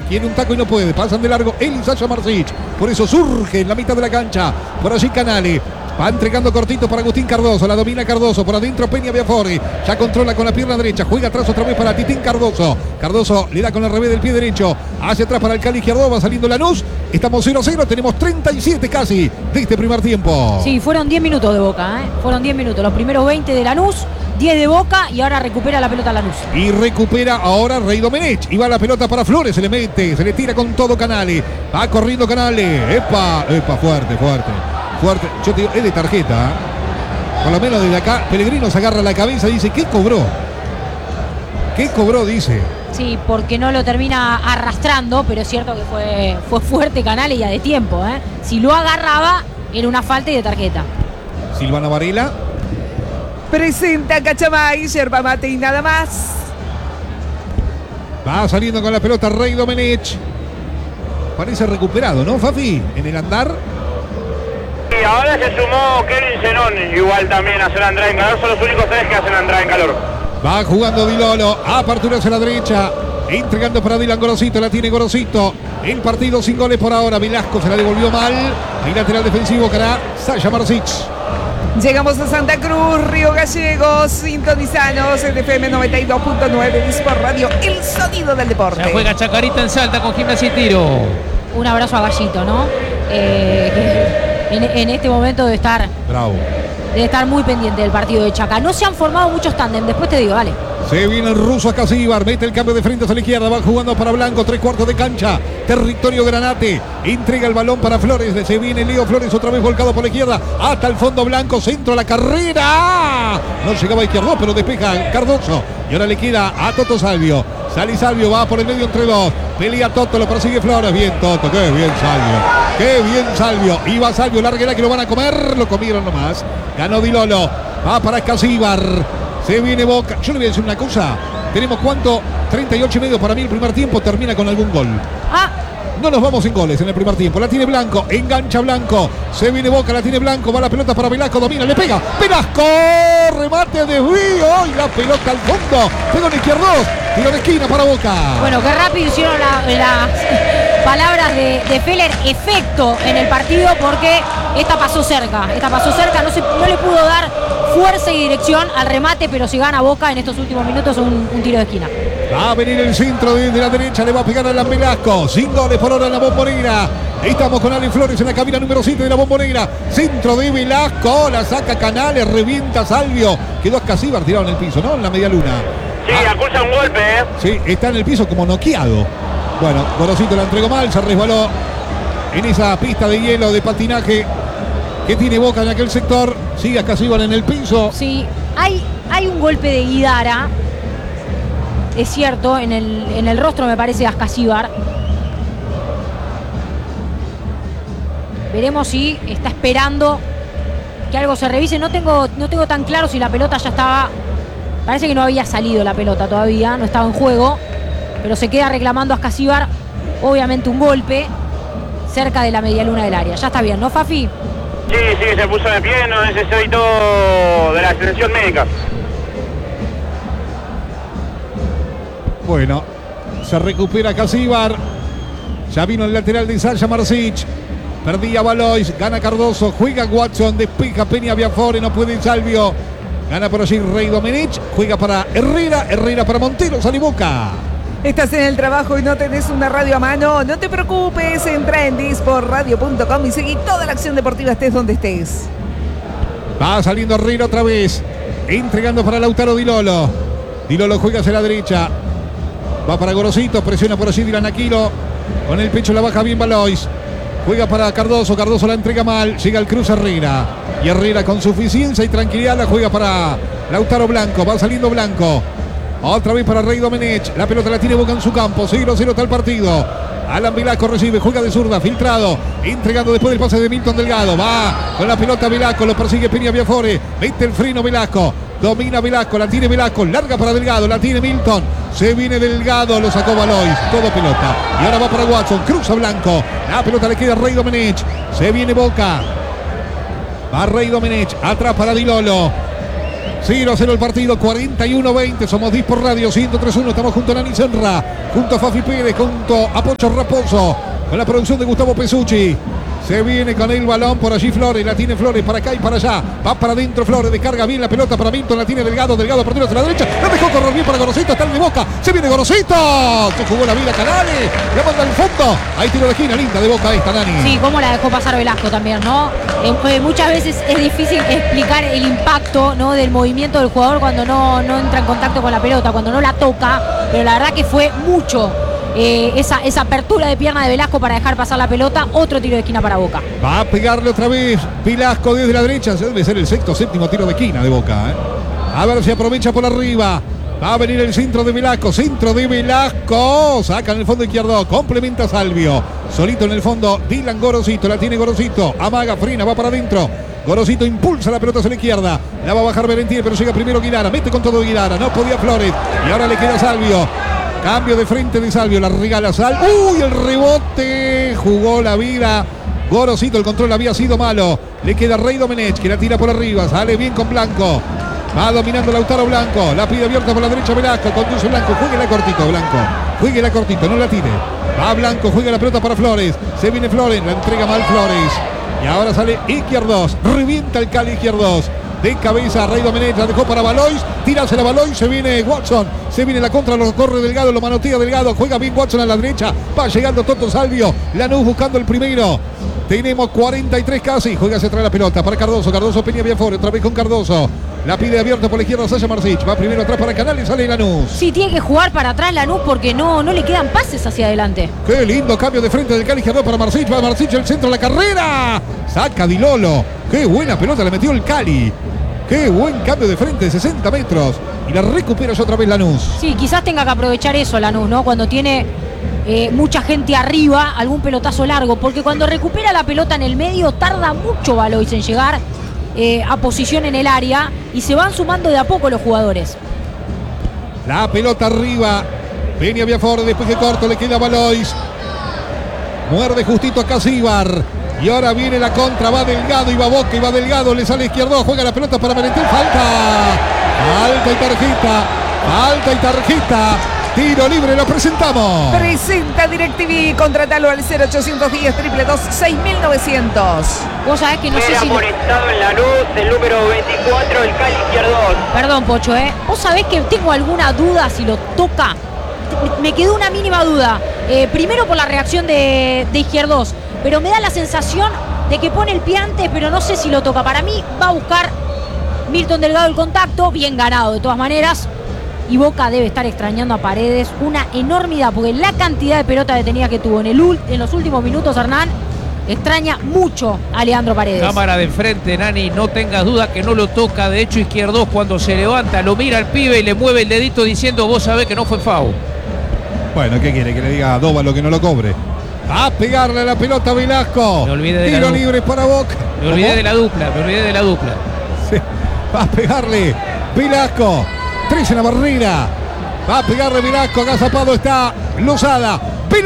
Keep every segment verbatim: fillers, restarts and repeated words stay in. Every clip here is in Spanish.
Quiere un taco y no puede. Pasan de largo él y Sasha Marsic. Por eso surge en la mitad de la cancha. Por allí Canale. Va entregando cortito para Agustín Cardoso. La domina Cardoso. Por adentro Peña Biafore. Ya controla con la pierna derecha. Juega atrás otra vez para Titín Cardoso. Cardoso le da con el revés del pie derecho. Hacia atrás para el Cali izquierdo. Va saliendo Lanús. Estamos cero a cero. Tenemos treinta y siete casi de este primer tiempo. Sí, fueron diez minutos de Boca. ¿eh? Fueron diez minutos. Los primeros veinte de Lanús. diez de Boca y ahora recupera la pelota Lanús. Y recupera ahora Rey Domenech. Y va la pelota para Flores. Se le mete. Se le tira con todo Canale. Va corriendo Canale. Epa, epa, fuerte, fuerte. Fuerte, yo te digo, es de tarjeta. Por lo menos desde acá, Pellegrino se agarra la cabeza y dice, ¿qué cobró? ¿Qué cobró? Dice. Sí, porque no lo termina arrastrando, pero es cierto que fue, fue fuerte Canale y a de tiempo. ¿eh? Si lo agarraba, era una falta y de tarjeta. Silvana Varela. Presenta Cachamay, yerba mate y nada más. Va saliendo con la pelota Rey Domenech. Parece recuperado, ¿no, Fafi? En el andar. Y ahora se sumó Kevin Zenón, igual también a hacer andar en calor. Son los únicos tres que hacen andar en calor. Va jugando Dilolo, apertura hacia la derecha, entregando para Dylan Gorosito, la tiene Gorosito. El partido sin goles por ahora. Velasco se la devolvió mal. Hay lateral defensivo para Sasha Marsic. Llegamos a Santa Cruz, Río Gallegos, sintonizanos en F M noventa y dos punto nueve de Sport Radio, el sonido del deporte. Se juega Chacarita en Salta con Gimnasia y Tiro. Un abrazo a Gallito, ¿no? Eh, en, en este momento debe estar, Bravo. debe estar muy pendiente del partido de Chaca. No se han formado muchos tándem, después te digo, dale. Se viene el ruso a Casíbar, mete el cambio de frente hacia la izquierda, va jugando para Blanco, tres cuartos de cancha, territorio Granate, entrega el balón para Flores, se viene Leo Flores otra vez volcado por la izquierda, hasta el fondo Blanco, centro a la carrera, no llegaba a izquierdo, pero despeja Cardoso, y ahora le queda a Toto Salvio, sale Salvio, va por el medio entre dos, pelea Toto, lo persigue Flores, bien Toto, qué bien Salvio, qué bien Salvio, iba Salvio, larguera que lo van a comer, lo comieron nomás, ganó Dilolo, va para Casíbar. Se viene Boca. Yo le voy a decir una cosa. Tenemos cuánto, treinta y ocho y medio para mí el primer tiempo. Termina con algún gol. Ah, No nos vamos sin goles en el primer tiempo. La tiene Blanco. Engancha Blanco. Se viene Boca. La tiene Blanco. Va la pelota para Velasco. Domina. Le pega. Velasco. Remate. Desvío. Y la pelota al fondo. Pegó en izquierdo. Tiro de esquina para Boca. bueno, qué rápido hicieron la- las palabras de, de Feller efecto en el partido porque esta pasó cerca. Esta pasó cerca. No, se, no le pudo dar fuerza y dirección al remate, pero si gana Boca en estos últimos minutos un, un tiro de esquina. Va a venir el centro de, de la derecha. Le va a pegar a la Velasco. Sin goles por ahora en la Bombonera. Estamos con Ale Flores en la cabina número siete de la Bombonera. Centro de Velasco. La saca Canales. Revienta Salvio. Quedó Casíbar tirado en el piso, ¿no? En la media luna. Sí, Ah, acusa un golpe, ¿eh? sí, está en el piso como noqueado. Bueno, Gorosito la entregó mal. Se resbaló en esa pista de hielo de patinaje que tiene Boca en aquel sector. Sigue a Casíbar en el piso. Sí, hay, hay un golpe de Guidara. Es cierto, en el, en el rostro me parece de Ascasíbar. Veremos si está esperando que algo se revise. No tengo, no tengo tan claro si la pelota ya estaba. Parece que no había salido la pelota todavía, no estaba en juego. Pero se queda reclamando a Ascasíbar, obviamente un golpe cerca de la medialuna del área. Ya está bien, ¿no, Fafi? Sí, sí, se puso de pie, no necesitó de la atención médica. Bueno, se recupera Casíbar. Ya vino el lateral de Sasha Marsic. Perdía Valois, gana Cardoso, juega Watson, despeja Peña Biafore, no puede Salvio. Gana por allí Rey Domenech, juega para Herrera, Herrera para Montero, sale Boca. Estás en el trabajo y no tenés una radio a mano, no te preocupes, entra en disport radio punto com y seguí toda la acción deportiva estés donde estés. Va saliendo Herrera otra vez, entregando para Lautaro Dilolo. Dilolo juega hacia la derecha, va para Gorosito, presiona por allí Dylan Aquilo, con el pecho la baja bien Valois. Juega para Cardoso, Cardoso la entrega mal, llega el Cruz Herrera. Y Herrera con suficiencia y tranquilidad la juega para Lautaro Blanco, va saliendo Blanco. Otra vez para Rey Domenech, la pelota la tiene Boca en su campo, cero cero está el partido. Alan Velasco recibe, juega de zurda, filtrado, entregando después del pase de Milton Delgado. Va con la pelota Velasco, lo persigue Peña Biafore, mete el freno Velasco. Domina Velasco, la tiene Velasco, larga para Delgado, la tiene Milton. Se viene Delgado, lo sacó Valois, todo pelota. Y ahora va para Watson, cruza Blanco. La pelota le queda a Rey Domenech. Se viene Boca. Va Rey Domenech, atrás para Dilolo. cero a cero el partido, cuarenta y uno veinte. Somos diez por radio, ciento tres punto uno. Estamos junto a Nani Senra, junto a Fafi Pérez, junto a Pocho Raposo, con la producción de Gustavo Pesucci. Se viene con el balón por allí Flores, la tiene Flores para acá y para allá. Va para adentro Flores, descarga bien la pelota para Milton, la tiene Delgado, Delgado partido hacia la derecha. La dejó correr bien para Gorosito, está el de Boca. Se viene Gorosito, se jugó la vida Canales, la manda al fondo. Ahí tiro de esquina, linda de Boca esta, Dani. Sí, cómo la dejó pasar Velasco también, ¿no? Eh, eh, muchas veces es difícil explicar el impacto, ¿no?, del movimiento del jugador cuando no, no entra en contacto con la pelota, cuando no la toca, pero la verdad que fue mucho. Eh, esa, esa apertura de pierna de Velasco para dejar pasar la pelota. Otro tiro de esquina para Boca. Va a pegarle otra vez Velasco desde la derecha. Debe ser el sexto, séptimo tiro de esquina de Boca, ¿eh? A ver si aprovecha por arriba. Va a venir el centro de Velasco. Centro de Velasco. Saca en el fondo izquierdo. Complementa Salvio. Solito en el fondo Dylan Gorosito. La tiene Gorosito. Amaga, frena, va para adentro. Gorosito impulsa la pelota hacia la izquierda. La va a bajar Berentier, pero llega primero Guilara. Mete con todo Guilara. No podía Flores. Y ahora le queda Salvio. Cambio de frente de Salvio, la regala Sal. ¡Uy! El rebote. Jugó la vida. Gorosito, el control había sido malo. Le queda Rey Domenech, que la tira por arriba. Sale bien con Blanco. Va dominando Lautaro Blanco. La pide abierta por la derecha Velasco. Conduce Blanco. Jueguela cortito, Blanco. Jueguela cortito, no la tire. Va Blanco, juega la pelota para Flores. Se viene Flores, la entrega mal Flores. Y ahora sale Izquierdos. Revienta el Cali Izquierdos. De cabeza, Rey Domenech, la dejó para Valois, tírasela Valois, se viene Watson, se viene la contra, lo corre Delgado, lo manotea Delgado, juega bien Watson a la derecha, va llegando Toto Salvio, Lanús buscando el primero. Tenemos cuarenta y tres casi, juega hacia atrás la pelota para Cardoso, Cardoso Peña Biafore, otra vez con Cardoso. La pide abierta por la izquierda Sasha Marcich, va primero atrás para Canal y sale Lanús. Sí, tiene que jugar para atrás Lanús porque no, no le quedan pases hacia adelante. Qué lindo cambio de frente del Cali izquierdo para Marcich, va Marcich el centro de la carrera. Saca Di Lolo, qué buena pelota le metió el Cali. Qué buen cambio de frente de sesenta metros. Y la recupera otra vez Lanús. Sí, quizás tenga que aprovechar eso Lanús, ¿no? Cuando tiene eh, mucha gente arriba, algún pelotazo largo. Porque cuando recupera la pelota en el medio, tarda mucho Valois en llegar eh, a posición en el área. Y se van sumando de a poco los jugadores. La pelota arriba. Peña Biafore, después que corto le queda Valois. Muerde justito a Casíbar. Y ahora viene la contra, va Delgado y va Boca y va Delgado, le sale izquierdo, juega la pelota para Merentiel, falta. Falta y tarjeta, falta y tarjeta. Tiro libre, lo presentamos. Presenta DirecTV, contratalo al cero ochocientos diez, triple dos, seis mil novecientos. Vos sabés que no sé Era si... amonestado en Lanús, el número veinticuatro, el Cali Izquierdos. Perdón, Pocho, ¿eh? Vos sabés que tengo alguna duda si lo toca. Me quedó una mínima duda. Eh, primero por la reacción de, de Izquierdos. Pero me da la sensación de que pone el pie antes, pero no sé si lo toca. Para mí va a buscar Milton Delgado el contacto, bien ganado de todas maneras. Y Boca debe estar extrañando a Paredes una enormidad, porque la cantidad de pelota detenida que tuvo en, el, en los últimos minutos, Hernán, extraña mucho a Leandro Paredes. Cámara de frente, Nani, no tengas duda que no lo toca. De hecho, Izquierdos cuando se levanta, lo mira al pibe y le mueve el dedito diciendo, vos sabés que no fue foul. Bueno, ¿qué quiere? Que le diga a Dóvalo que no lo cobre. A pegarle a la pelota a Velasco. Me olvidé de Tiro la libre para Boca. Me olvidé ¿Cómo? de la dupla, me olvidé de la dupla. Sí. Va a pegarle Velasco. Tres en la barrera. Va a pegarle Velasco. Agazapado está Lozada.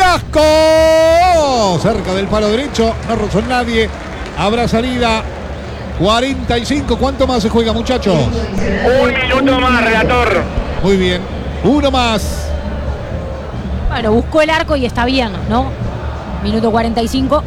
Velasco. Cerca del palo derecho. No rozó en nadie. Habrá salida. cuarenta y cinco. ¿Cuánto más se juega, muchachos? Un minuto más, relator. Muy bien. Uno más. Bueno, buscó el arco y está bien, ¿no? Minuto cuarenta y cinco.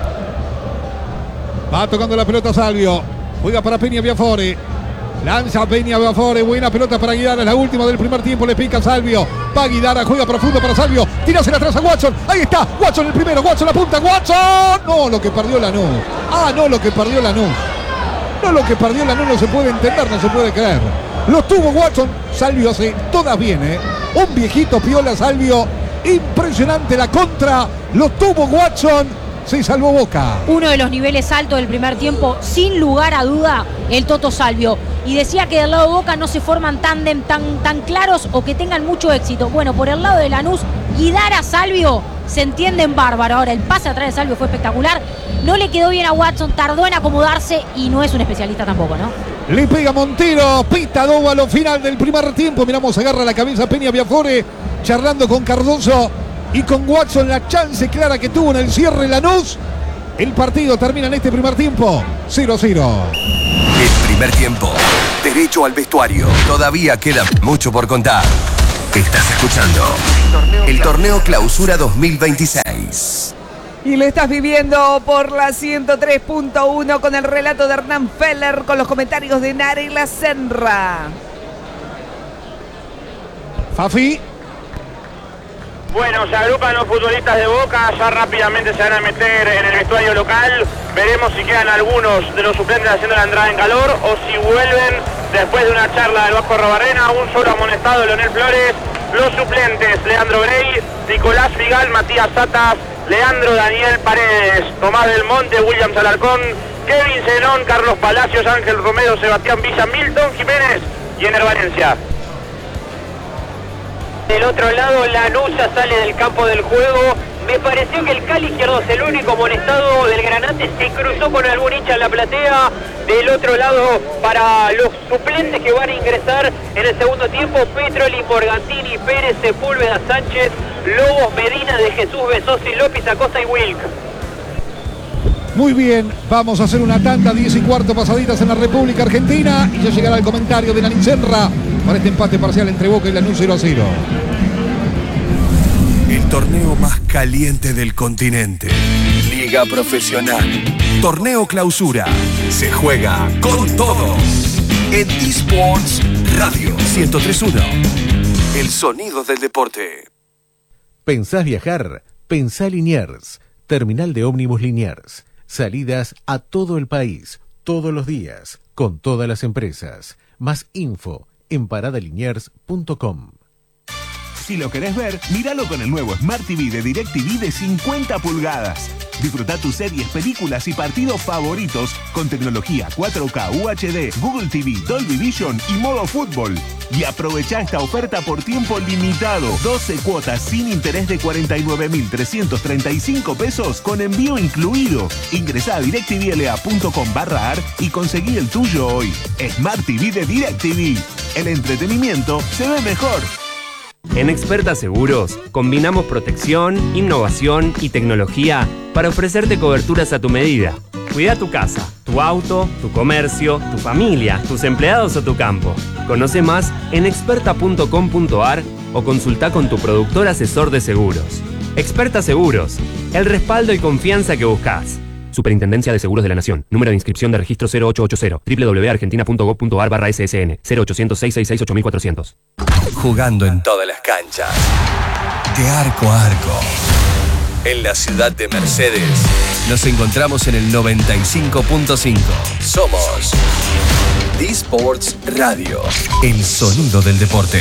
Va tocando la pelota Salvio. Juega para Peña Biafore. Lanza Peña Biafore. Buena pelota para Guidara. La última del primer tiempo. Le pica Salvio. Va Guidara. Juega profundo para Salvio. Tírasela atrás a Watson. Ahí está. Watson el primero. Watson la punta. Watson. No, lo que perdió Lanús. Ah, no, lo que perdió Lanús. No, lo que perdió Lanús no se puede entender. No se puede creer. Lo tuvo Watson. Salvio hace todas bien, ¿eh? Un viejito piola Salvio. Impresionante la contra. Lo tuvo Watson. Se salvó Boca. Uno de los niveles altos del primer tiempo, sin lugar a duda, el Toto Salvio. Y decía que del lado de Boca no se forman tándem tan, tan claros o que tengan mucho éxito. Bueno, por el lado de Lanús, Guidara Salvio se entienden bárbaro. Ahora, el pase atrás de Salvio fue espectacular. No le quedó bien a Watson, tardó en acomodarse y no es un especialista tampoco, ¿no? Le pega Montero, pita Dóvalo, final del primer tiempo. Miramos, agarra la cabeza Peña Biafore, charlando con Cardoso y con Watson, la chance clara que tuvo en el cierre Lanús. El partido termina en este primer tiempo cero a cero. El primer tiempo de derecho al vestuario. Todavía queda mucho por contar. Estás escuchando el Torneo Clausura dos mil veintiséis. Y lo estás viviendo por la ciento tres punto uno con el relato de Hernán Feller, con los comentarios de Nare La Senra. Fafi. Bueno, se agrupan los futbolistas de Boca, ya rápidamente se van a meter en el vestuario local. Veremos si quedan algunos de los suplentes haciendo la entrada en calor o si vuelven después de una charla del Vasco Arrobarrena. Un solo amonestado, Leonel Flores. Los suplentes, Leandro Brey, Nicolás Figal, Matías Satas, Leandro Daniel Paredes, Tomás del Monte, William Alarcón, Kevin Zenón, Carlos Palacios, Ángel Romero, Sebastián Villa, Milton Jiménez y Ener Valencia. Del otro lado, Lanús ya sale del campo del juego. Me pareció que el Cali Izquierdos, el único amonestado del Granate, se cruzó con algún hincha en la platea. Del otro lado, para los suplentes que van a ingresar en el segundo tiempo, Petroli, Morgantini, Pérez, Sepúlveda, Sánchez, Lobos, Medina, De Jesús, Besosi, López, Acosta y Wilk. Muy bien, vamos a hacer una tanda, diez y cuarto pasaditas en la República Argentina y ya llegará el comentario de Nani Senra para este empate parcial entre Boca y Lanús cero a cero. El torneo más caliente del continente. Liga Profesional. Torneo Clausura. Se juega con todo. En eSports Radio ciento tres punto uno. El sonido del deporte. ¿Pensás viajar? Pensá Liniers. Terminal de ómnibus Liniers. Salidas a todo el país, todos los días, con todas las empresas. Más info en parada liniers punto com. Si lo querés ver, míralo con el nuevo Smart T V de DirecTV de cincuenta pulgadas. Disfruta tus series, películas y partidos favoritos con tecnología cuatro K, U H D, Google T V, Dolby Vision y modo fútbol. Y aprovecha esta oferta por tiempo limitado. doce cuotas sin interés de cuarenta y nueve mil trescientos treinta y cinco pesos con envío incluido. Ingresá a directvla punto com barra ar y conseguí el tuyo hoy. Smart T V de DirecTV. El entretenimiento se ve mejor. En Experta Seguros, combinamos protección, innovación y tecnología para ofrecerte coberturas a tu medida. Cuida tu casa, tu auto, tu comercio, tu familia, tus empleados o tu campo. Conoce más en experta punto com punto ar o consulta con tu productor asesor de seguros. Experta Seguros, el respaldo y confianza que buscas. Superintendencia de Seguros de la Nación. Número de inscripción de registro cero ocho ocho cero. doble u doble u doble u punto argentina punto gov punto ar barra ese ese ene. cero ochocientos, seiscientos sesenta y seis, ocho mil cuatrocientos. Jugando en todas las canchas. De arco a arco. En la ciudad de Mercedes. Nos encontramos en el noventa y cinco punto cinco. Somos eSports Radio. El sonido del deporte.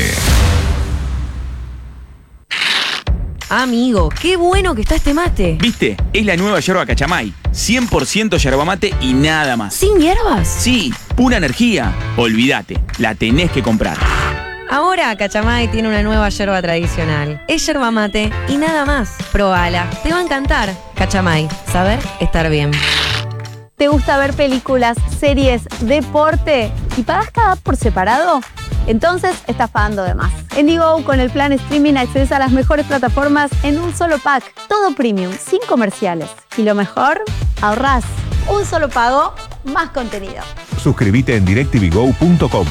Amigo, qué bueno que está este mate. ¿Viste? Es la nueva yerba Cachamay. cien por ciento yerba mate y nada más. ¿Sin hierbas? Sí, pura energía. Olvídate, la tenés que comprar. Ahora Cachamay tiene una nueva yerba tradicional. Es yerba mate y nada más. Probala, te va a encantar. Cachamay, saber estar bien. ¿Te gusta ver películas, series, deporte y pagas cada por separado? Entonces estás pagando de más. En Digo, con el plan streaming accedes a las mejores plataformas en un solo pack. Todo premium, sin comerciales. Y lo mejor, ahorrás. Un solo pago, más contenido. Suscríbete en directvgo punto com.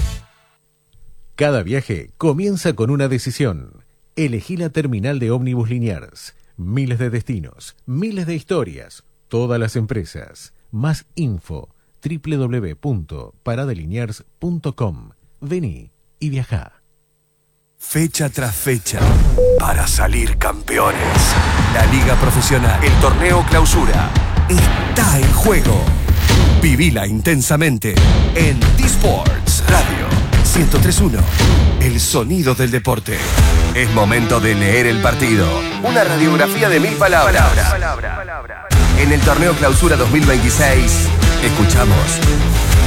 Cada viaje comienza con una decisión. Elegí la terminal de ómnibus Liniers. Miles de destinos, miles de historias, todas las empresas. Más info, doble u doble u doble u punto parada liniers punto com. Vení y viajá. Fecha tras fecha, para salir campeones. La Liga Profesional, el Torneo Clausura, está en juego. Vivila intensamente en eSports Radio ciento tres punto uno. El sonido del deporte. Es momento de leer el partido. Una radiografía de mil palabras. En el Torneo Clausura dos mil veintiséis, escuchamos